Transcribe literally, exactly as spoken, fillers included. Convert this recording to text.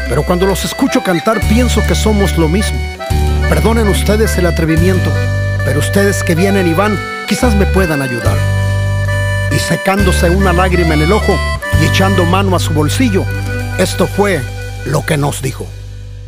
pero cuando los escucho cantar pienso que somos lo mismo. Perdonen ustedes el atrevimiento, pero ustedes que vienen y van, quizás me puedan ayudar. Y secándose una lágrima en el ojo y echando mano a su bolsillo, esto fue lo que nos dijo.